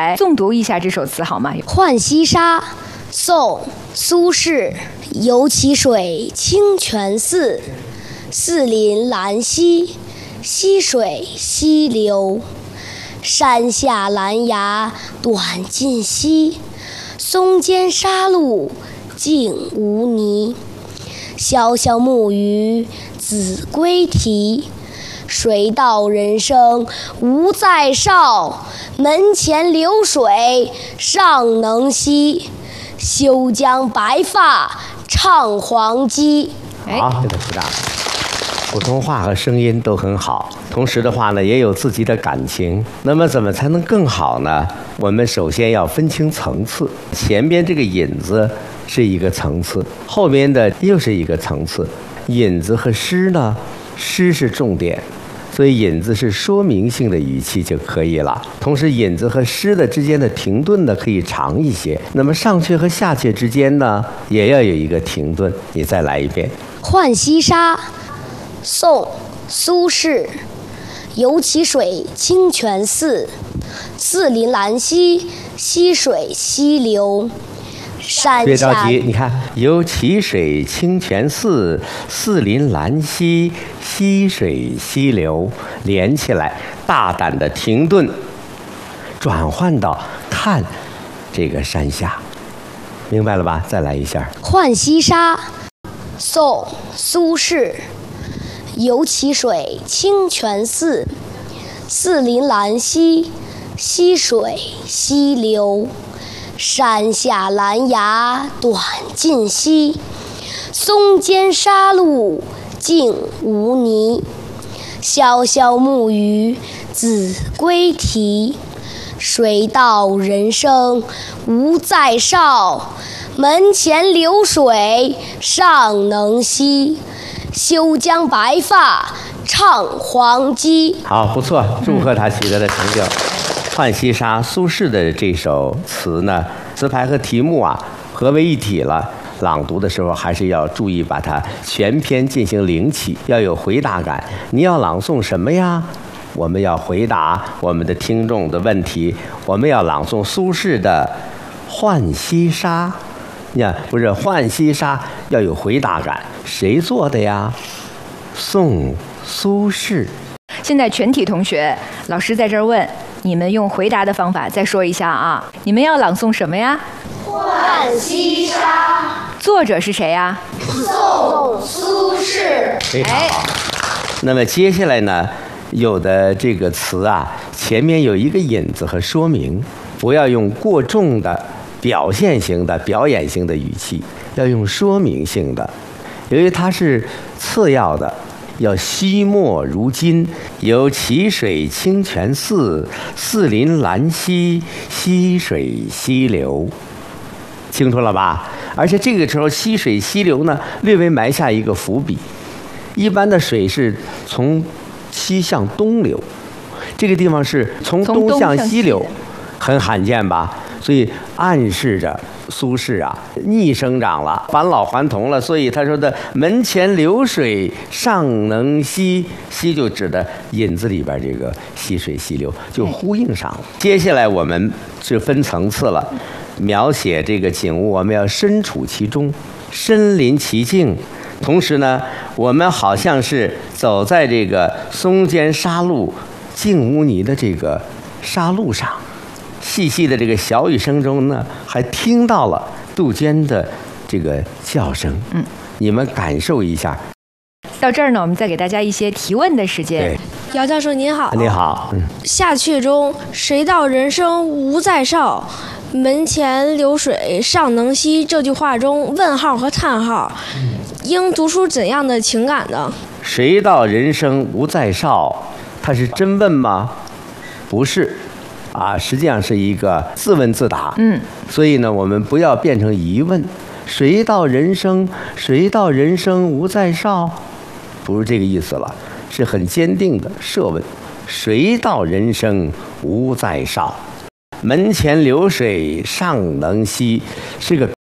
来诵读一下这首词好吗？ 《浣溪沙》宋·苏轼。游其水清泉寺，寺临兰溪，溪水溪流。山下兰芽短近稀，松间沙路净无泥。潇潇木鱼子规啼，水到人生无再少。门前流水尚能西，休将白发唱黄鸡。 好，这个鼓掌。普通话和声音都很好，同时的话呢，也有自己的感情。那么怎么才能更好呢？我们首先要分清层次，前边这个引子是一个层次，后边的又是一个层次。引子和诗呢，诗是重点，所以引子是说明性的语气就可以了。同时，引子和诗的之间的停顿呢，可以长一些。那么上阙和下阙之间呢，也要有一个停顿。你再来一遍。 《浣溪沙》宋·苏轼。游其水清泉寺，寺临兰溪，溪水溪流。山别着下急，你看，游其水清泉寺，寺临兰溪，溪水溪流，连起来，大胆的停顿，转换到看这个山下，明白了吧？再来一下。 《浣溪沙》宋·苏轼。游其水清泉寺，寺临兰溪，溪水溪流。山下兰芽短近稀，松间沙路净无泥。潇潇木鱼子规啼，水到人生无再少。门前流水尚能西，休将白发唱黄鸡。 好，不错，祝贺他取得的成就。《浣溪沙》苏轼的这首词呢，词牌和题目啊合为一体了。朗读的时候还是要注意把它全篇进行领起，要有回答感。你要朗诵什么呀？我们要回答我们的听众的问题。我们要朗诵苏轼的《浣溪沙》。你看，不是《浣溪沙》要有回答感，谁做的呀？宋苏轼。 现在全体同学，老师在这儿问你们，用回答的方法再说一下啊！你们要朗诵什么呀？ 浣溪沙。 作者是谁呀？ 宋苏轼。 非常好。那么接下来呢，有的这个词啊，前面有一个引子和说明，不要用过重的表现型的表演型的语气，要用说明性的。由于它是次要的，要惜墨如金。游其水清泉寺，寺临兰溪，溪水溪流。清楚了吧？而且这个时候溪水溪流呢，略微埋下一个伏笔。一般的水是从西向东流，这个地方是从东向西流，很罕见吧？所以暗示着苏轼啊逆生长了，返老还童了。所以他说的门前流水尚能西，西就指的引子里边这个溪水溪流，就呼应上了。接下来我们是分层次了，描写这个景物，我们要身处其中，身临其境。同时呢，我们好像是走在这个松间沙路净无泥的这个沙路上，细细的这个小雨声中呢，还听到了杜鹃的这个叫声。你们感受一下。 到这儿呢，我们再给大家一些提问的时间。 姚教授您好。 你好。 下阙中“谁道人生无再少，门前流水尚能西”这句话中，问号和叹号，应读出怎样的情感呢？ 谁道人生无再少，他是真问吗？不是。实际上是一个自问自答。所以呢，我们不要变成疑问。谁道人生无再少？不是这个意思了，是很坚定的设问。谁道人生无再少？门前流水尚能西，是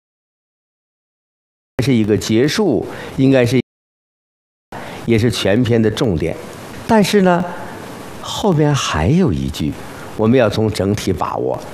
一个结束，应该是也是全篇的重点。但是呢，后边还有一句，我们要从整体把握。